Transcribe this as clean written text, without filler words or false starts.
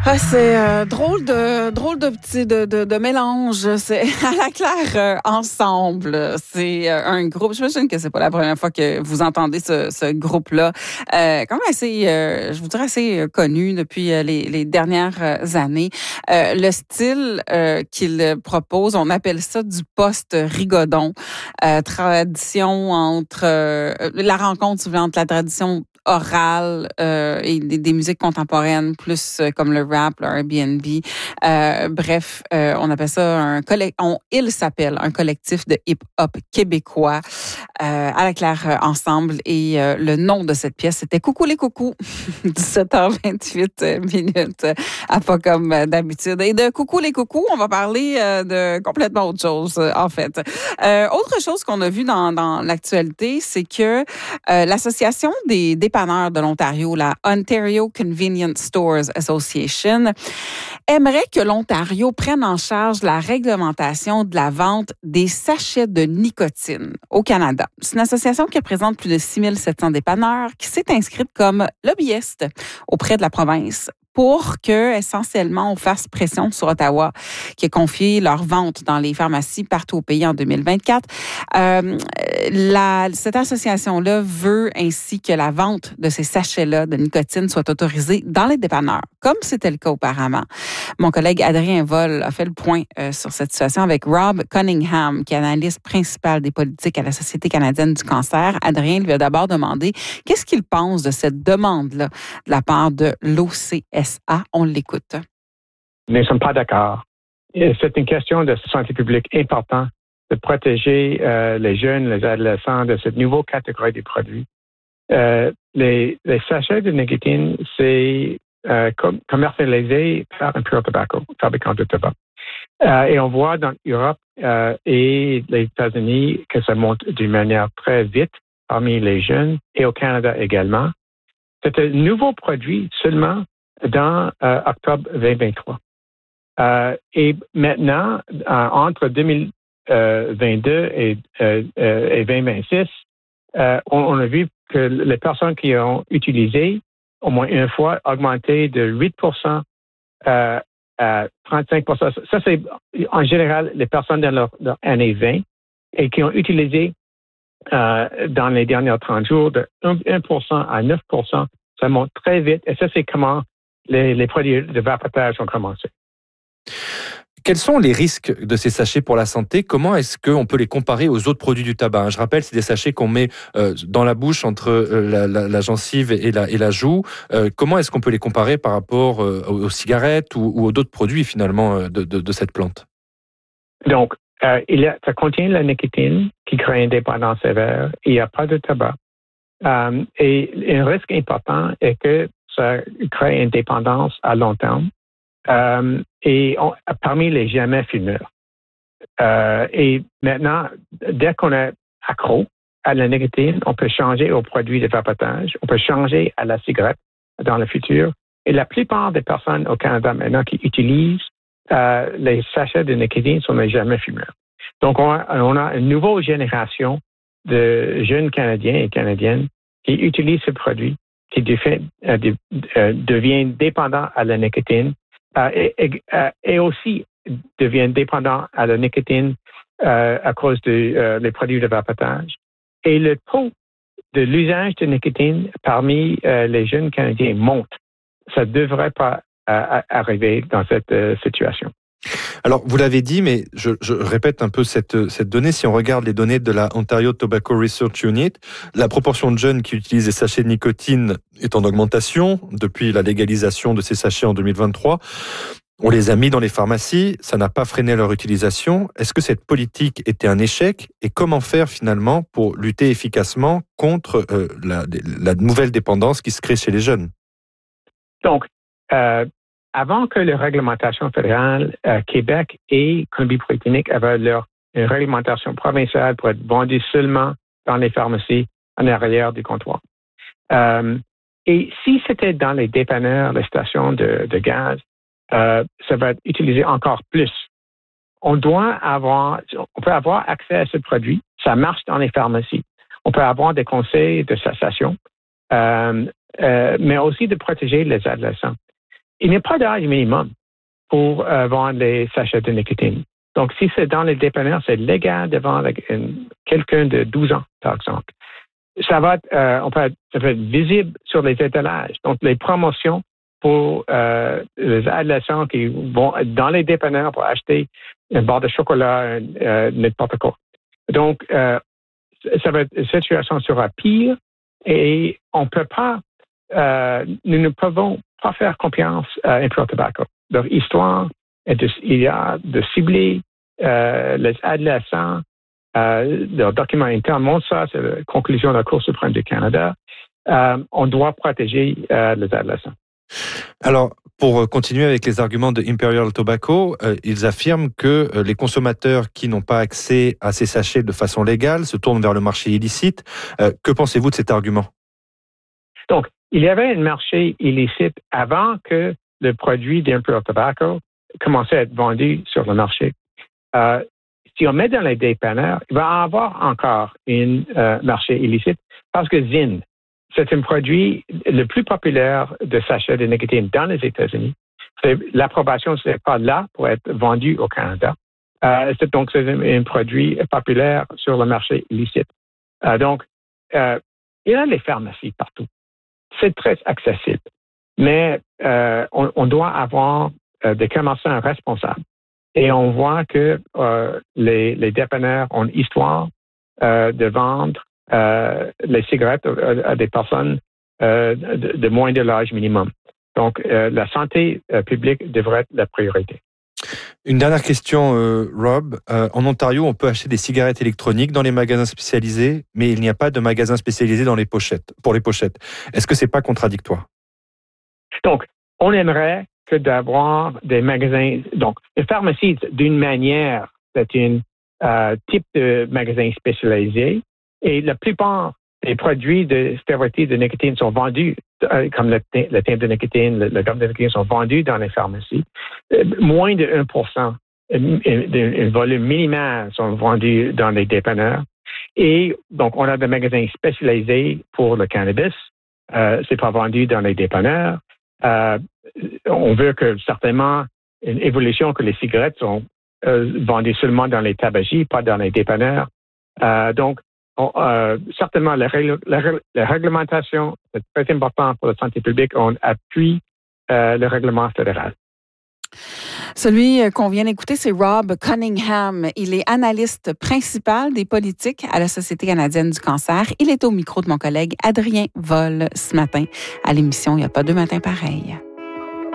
Ah, c'est drôle de petit de mélange. C'est à la claire ensemble. C'est un groupe. J'imagine que c'est pas la première fois que vous entendez ce groupe-là. Quand même assez, je vous dirais assez connu depuis les dernières années. Le style qu'il propose, on appelle ça du post-rigodon. Tradition entre la rencontre souvent entre la tradition orale et des musiques contemporaines plus comme le rap, le Airbnb. Bref, on appelle ça il s'appelle un collectif de hip-hop québécois à la claire ensemble et le nom de cette pièce c'était Coucou les coucous. 17h28 minutes, pas comme d'habitude. Et de Coucou les coucous, on va parler de complètement autre chose en fait. Autre chose qu'on a vu dans l'actualité, c'est que l'association des dépanneurs de l'Ontario, la Ontario Convenience Stores Association, aimerait que l'Ontario prenne en charge la réglementation de la vente des sachets de nicotine au Canada. C'est une association qui représente plus de 6700 dépanneurs qui s'est inscrite comme lobbyiste auprès de la province pour que, essentiellement, on fasse pression sur Ottawa, qui a confié leur vente dans les pharmacies partout au pays en 2024. Cette association-là veut ainsi que la vente de ces sachets-là de nicotine soit autorisée dans les dépanneurs, comme c'était le cas auparavant. Mon collègue Adrien Vol a fait le point sur cette situation avec Rob Cunningham, qui est analyste principal des politiques à la Société canadienne du cancer. Adrien lui a d'abord demandé qu'est-ce qu'il pense de cette demande-là de la part de l'OCSA. On l'écoute. Nous ne sommes pas d'accord. C'est une question de santé publique importante de protéger les jeunes, les adolescents de cette nouvelle catégorie de produits. Les sachets de nicotine, c'est commercialisé par un Pure Tobacco, fabricant de tabac. Et on voit dans l'Europe et les États-Unis que ça monte d'une manière très vite parmi les jeunes et au Canada également. C'est un nouveau produit seulement dans octobre 2023. Et maintenant, entre 2022 et 2026, on a vu que les personnes qui ont utilisé au moins une fois augmenté de 8% à 35%. Ça, c'est en général les personnes dans leur année 20 et qui ont utilisé dans les derniers 30 jours de 1% à 9%. Ça monte très vite. Et ça, c'est comment les produits de vapotage ont commencé. Quels sont les risques de ces sachets pour la santé? Comment est-ce qu'on peut les comparer aux autres produits du tabac? Je rappelle, c'est des sachets qu'on met dans la bouche entre la gencive et la joue. Comment est-ce qu'on peut les comparer par rapport aux cigarettes ou aux d'autres produits finalement de cette plante? Donc, ça contient la nicotine qui crée une dépendance sévère. Il n'y a pas de tabac. Et un risque important est que ça crée une dépendance à long terme. Parmi les jamais fumeurs. Et maintenant, dès qu'on est accro à la nicotine, on peut changer aux produits de vapotage, on peut changer à la cigarette dans le futur. Et la plupart des personnes au Canada maintenant qui utilisent les sachets de nicotine sont les jamais fumeurs. Donc, on a une nouvelle génération de jeunes Canadiens et Canadiennes qui utilisent ce produit, qui deviennent dépendants à la nicotine et aussi deviennent dépendants à la nicotine à cause des produits de vapotage. Et le taux de l'usage de nicotine parmi les jeunes Canadiens monte. Ça ne devrait pas arriver dans cette situation. Alors, vous l'avez dit, mais je répète un peu cette donnée. Si on regarde les données de la Ontario Tobacco Research Unit, la proportion de jeunes qui utilisent des sachets de nicotine est en augmentation depuis la légalisation de ces sachets en 2023. On les a mis dans les pharmacies, ça n'a pas freiné leur utilisation. Est-ce que cette politique était un échec? Et comment faire finalement pour lutter efficacement contre la nouvelle dépendance qui se crée chez les jeunes? Donc, avant que la réglementation fédérale, Québec et Colombie-Britannique avaient une réglementation provinciale pour être vendue seulement dans les pharmacies en arrière du comptoir. Et si c'était dans les dépanneurs, les stations de gaz, ça va être utilisé encore plus. On peut avoir accès à ce produit. Ça marche dans les pharmacies. On peut avoir des conseils de cessation, mais aussi de protéger les adolescents. il n'y a pas d'âge minimum pour vendre les sachets de nicotine. Donc, si c'est dans les dépanneurs, c'est légal de vendre quelqu'un de 12 ans, par exemple. Ça va être visible sur les étalages. Donc, les promotions pour les adolescents qui vont dans les dépanneurs pour acheter une barre de chocolat, n'importe quoi. Donc, la situation sera pire et on peut pas, nous ne pouvons pas faire confiance à Imperial Tobacco. Leur histoire est de cibler les adolescents. Leur document interne montre ça, c'est la conclusion de la Cour suprême du Canada. On doit protéger les adolescents. Alors, pour continuer avec les arguments de Imperial Tobacco, ils affirment que les consommateurs qui n'ont pas accès à ces sachets de façon légale se tournent vers le marché illicite. Que pensez-vous de cet argument? Donc, il y avait un marché illicite avant que le produit d'Imperial Tobacco commençait à être vendu sur le marché. Si on met dans les dépanneurs, il va y avoir encore un marché illicite parce que Zyn, c'est un produit le plus populaire de sachets de nicotine dans les États-Unis. L'approbation n'est pas là pour être vendu au Canada. Donc, c'est un produit populaire sur le marché illicite. Donc, il y a les pharmacies partout. C'est très accessible. Mais on doit avoir des commerçants responsables. Et on voit que les dépanneurs ont une histoire de vendre les cigarettes à des personnes de moins de l'âge minimum. Donc, la santé publique devrait être la priorité. Une dernière question, Rob. En Ontario, on peut acheter des cigarettes électroniques dans les magasins spécialisés, mais il n'y a pas de magasins spécialisés pour les pochettes. Est-ce que c'est pas contradictoire? Donc, on aimerait que d'avoir des magasins. Donc, les pharmacies, d'une manière, c'est un type de magasin spécialisé. Et la plupart des produits de stéroïdes de nicotine sont vendus, comme le thym de nicotine, le gomme de nicotine sont vendus dans les pharmacies. Moins de 1%, un volume minimal sont vendus dans les dépanneurs. Et donc, on a des magasins spécialisés pour le cannabis. C'est pas vendu dans les dépanneurs. On veut que certainement une évolution que les cigarettes sont vendues seulement dans les tabagies, pas dans les dépanneurs. Donc, certainement, la réglementation est très importante pour la santé publique. On appuie le règlement fédéral. Celui qu'on vient d'écouter, c'est Rob Cunningham. Il est analyste principal des politiques à la Société canadienne du cancer. Il est au micro de mon collègue Adrien Vol ce matin à l'émission Il n'y a pas deux matins pareils.